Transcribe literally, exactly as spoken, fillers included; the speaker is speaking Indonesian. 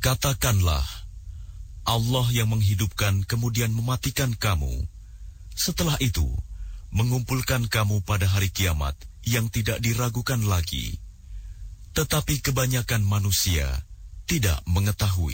Katakanlah, Allah yang menghidupkan kemudian mematikan kamu, setelah itu mengumpulkan kamu pada hari kiamat yang tidak diragukan lagi. Tetapi kebanyakan manusia tidak mengetahui.